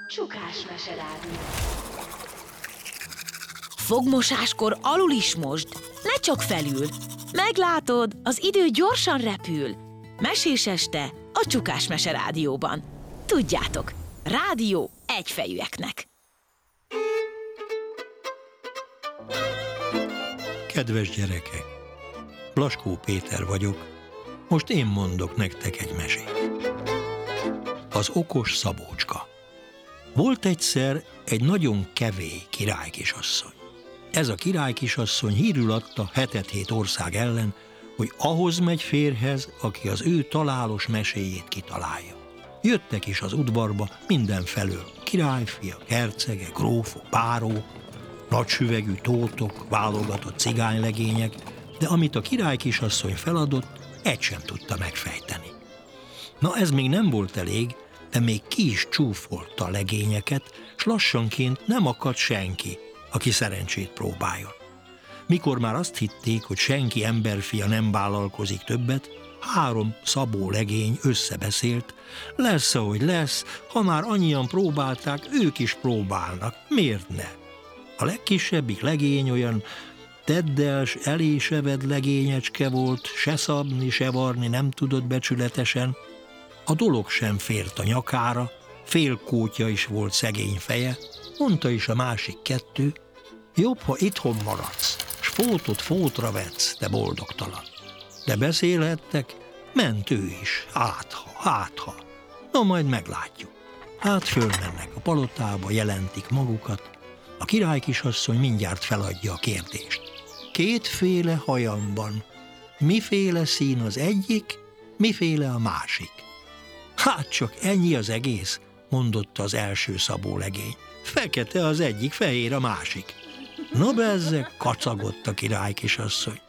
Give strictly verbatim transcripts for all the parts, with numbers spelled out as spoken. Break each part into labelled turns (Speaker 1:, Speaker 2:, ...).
Speaker 1: Csukás meserádió.
Speaker 2: Fogmosáskor alul is mosd, ne csak felül. Meglátod, az idő gyorsan repül. Mesés este a Csukás meserádióban. Tudjátok, rádió egyfejűeknek.
Speaker 3: Kedves gyerekek, Blaskó Péter vagyok, most én mondok nektek egy mesét. Az okos Szabócska. Volt egyszer egy nagyon kevély királykisasszony. Ez a királykisasszony hírül adta hetet-hét ország ellen, hogy ahhoz megy férjhez, aki az ő találós meséjét kitalálja. Jöttek is az udvarba mindenfelől királyfiak, hercegek, grófok, bárók, nagysüvegű tótok, válogatott cigánylegények, de amit a királykisasszony feladott, egy sem tudta megfejteni. Na ez még nem volt elég, de még ki is csúfolta a legényeket, s lassanként nem akadt senki, aki szerencsét próbáljon. Mikor már azt hitték, hogy senki emberfia nem vállalkozik többet, három szabó legény összebeszélt, lesz, ahogy lesz, ha már annyian próbálták, ők is próbálnak, miért ne? A legkisebbik legény olyan teddels, eléseved legényecske volt, se szabni, se varni nem tudott becsületesen, a dolog sem fért a nyakára, félkótya is volt szegény feje, mondta is a másik kettő, jobb, ha itthon maradsz, s fótot fótra vetsz, te boldogtalan. De beszélhettek, ment ő is, hátha, hátha. No, majd meglátjuk. Hát fölmennek a palotába, jelentik magukat, a királykisasszony mindjárt feladja a kérdést. Kétféle hajam van, miféle szín az egyik, miféle a másik. Hát csak ennyi az egész, mondotta az első szabó legény. Fekete az egyik, fehér a másik. No bezzeg, kacagott a királykisasszony.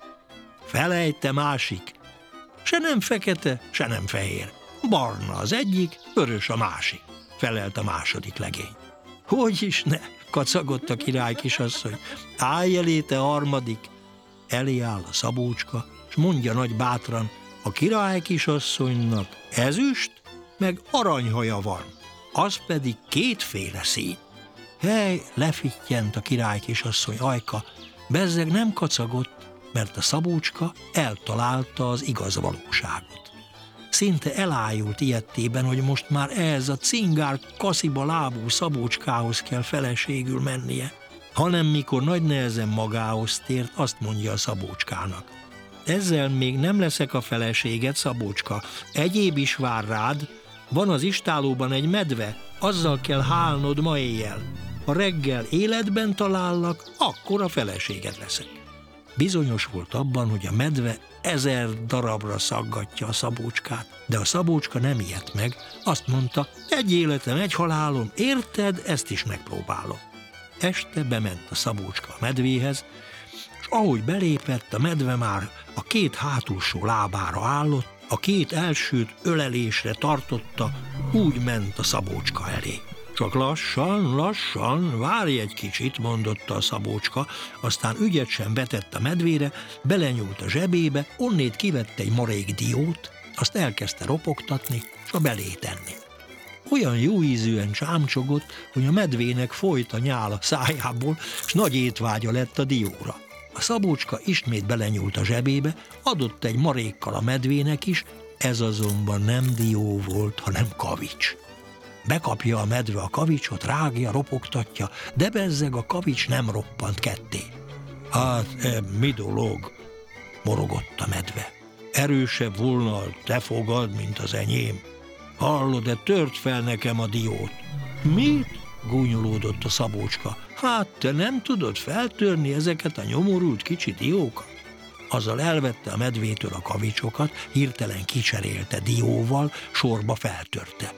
Speaker 3: Felejte másik. Se nem fekete, se nem fehér. Barna az egyik, vörös a másik, felelt a második legény. Hogy is ne, kacagott a királykisasszony. Állj elé, te harmadik. Elé áll a Szabócska, s mondja nagy bátran, a királykisasszonynak ezüst, meg aranyhaja van, az pedig kétféle szín. Hely, lefittyent a királykisasszony ajka, bezzeg nem kacagott, mert a Szabócska eltalálta az igaz valóságot. Szinte elájult ilyetében, hogy most már ehhez a cingár kasziba lábú Szabócskához kell feleségül mennie, hanem mikor nagy nehezen magához tért, azt mondja a Szabócskának. Ezzel még nem leszek a feleséged, Szabócska, egyéb is vár rád, van az istállóban egy medve, azzal kell hálnod ma éjjel. Ha reggel életben talállak, akkor a feleséged leszek. Bizonyos volt abban, hogy a medve ezer darabra szaggatja a Szabócskát, de a Szabócska nem ijedt meg, azt mondta, egy életem, egy halálom, érted, ezt is megpróbálom. Este bement a Szabócska a medvéhez, és ahogy belépett, a medve már a két hátulsó lábára állott, a két elsőt ölelésre tartotta, úgy ment a Szabócska elé. Csak lassan, lassan, várj egy kicsit, mondotta a Szabócska, aztán ügyet sem vetett a medvére, belenyúlt a zsebébe, onnét kivett egy marék diót, azt elkezdte ropogtatni, s a belé tenni. Olyan jó ízűen csámcsogott, hogy a medvének folyt a nyál a szájából, s nagy étvágya lett a dióra. A Szabócska ismét belenyúlt a zsebébe, adott egy marékkal a medvének is, ez azonban nem dió volt, hanem kavics. Bekapja a medve a kavicsot, rágja, ropogtatja, de bezzeg a kavics nem roppant ketté. Hát, eb, mi dolog? Morogott a medve. Erősebb volna a te fogad, mint az enyém. Hallod, de tört fel nekem a diót. Mit? Gúnyolódott a Szabócska. Hát te nem tudod feltörni ezeket a nyomorult kicsi diókat? Azzal elvette a medvétől a kavicsokat, hirtelen kicserélte dióval, sorba feltörte.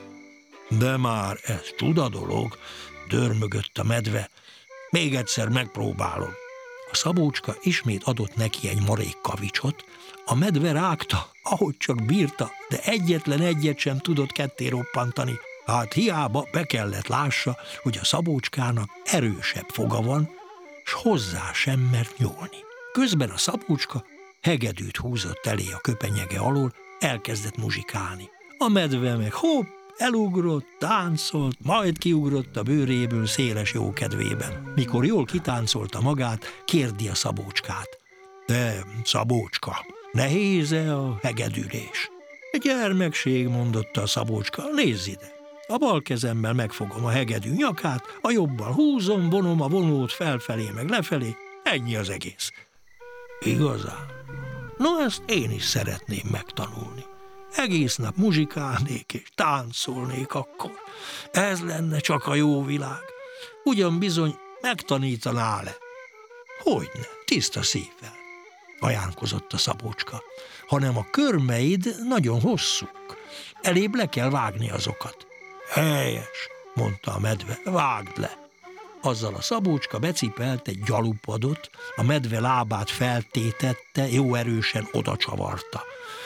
Speaker 3: De már ez csuda dolog, dörmögött a medve. Még egyszer megpróbálom. A Szabócska ismét adott neki egy marék kavicsot, a medve rágta, ahogy csak bírta, de egyetlen egyet sem tudott ketté roppantani. Hát hiába be kellett lássa, hogy a Szabócskának erősebb foga van, s hozzá sem mert nyúlni. Közben a Szabócska hegedűt húzott elé a köpenyege alól, elkezdett muzsikálni. A medve meg hopp, elugrott, táncolt, majd kiugrott a bőréből széles jókedvében. Mikor jól kitáncolta magát, kérdi a Szabócskát. De, Szabócska, nehéz-e a hegedülés? Gyermekség, mondotta a Szabócska, nézz ide. A bal kezemmel megfogom a hegedű nyakát, a jobbal húzom, vonom a vonót felfelé meg lefelé, ennyi az egész. Igazán? No, ezt én is szeretném megtanulni. Egész nap muzsikálnék és táncolnék akkor. Ez lenne csak a jó világ. Ugyan bizony megtanítaná-e? Hogyne, tiszta szívvel, ajánlkozott a Szabócska, hanem a körmeid nagyon hosszúk. Elébb le kell vágni azokat. Helyes, mondta a medve, vágd le. Azzal a Szabócska becipelt egy gyalupadot, a medve lábát feltétette, jó erősen oda csavarta.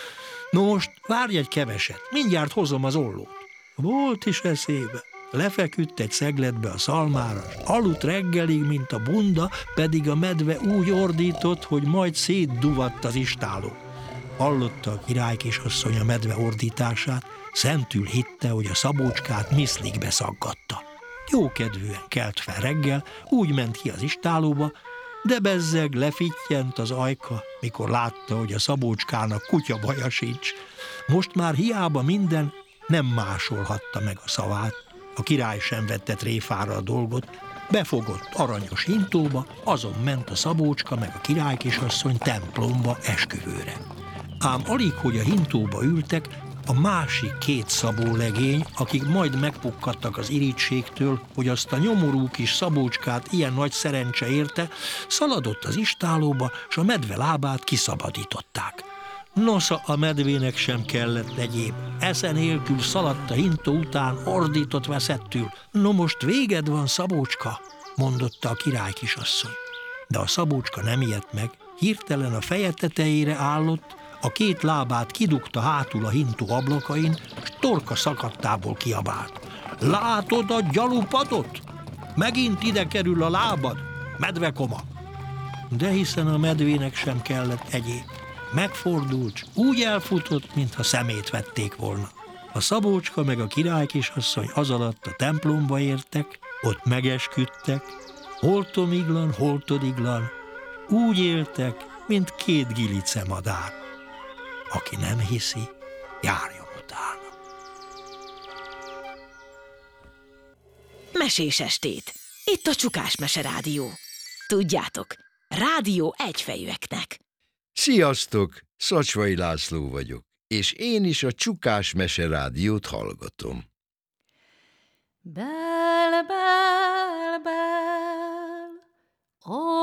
Speaker 3: No most várj egy keveset, mindjárt hozom az ollót. Volt is eszébe. Lefeküdt egy szegletbe a szalmára, aludt reggelig, mint a bunda, pedig a medve úgy ordított, hogy majd szétduvadt az istáló. Hallotta a király kisasszony a medve ordítását, szentül hitte, hogy a Szabócskát miszlikbe szaggatta. Jókedvűen kelt fel reggel, úgy ment ki az istálóba, de bezzeg lefittyent az ajka, mikor látta, hogy a Szabócskának kutyabaja sincs. Most már hiába minden, nem másolhatta meg a szavát. A király sem vette tréfára a dolgot, befogott aranyos hintóba, azon ment a Szabócska meg a királykisasszony templomba esküvőre. Ám alig, hogy a hintóba ültek, a másik két szabólegény, akik majd megpukkadtak az irítségtől, hogy azt a nyomorú kis Szabócskát ilyen nagy szerencse érte, szaladott az istálóba, s a medve lábát kiszabadították. Nosza, a medvének sem kellett egyéb. Esze nélkül szaladt a hintó után, ordított veszettül. No most véged van, Szabócska, mondotta a király kisasszony. De a Szabócska nem ijedt meg, hirtelen a feje tetejére állott, a két lábát kidugta hátul a hintó ablakain, s torka szakadtából kiabált. Látod a gyalupadot? Megint ide kerül a lábad, medvekoma! De hiszen a medvének sem kellett egyéb. Megfordult, úgy elfutott, mintha szemét vették volna. A Szabócska meg a király kisasszony azalatt a templomba értek, ott megesküdtek, holtomiglan, holtodiglan, úgy éltek, mint két gilice madár. Aki nem hiszi, járjon utána.
Speaker 2: Mesés estét. Itt a Csukás Mese Rádió. Tudjátok, rádió egyfejűeknek.
Speaker 1: Sziasztok! Szacsvai László vagyok, és én is a Csukás Mese Rádiót hallgatom.
Speaker 4: Bell, bell, bell,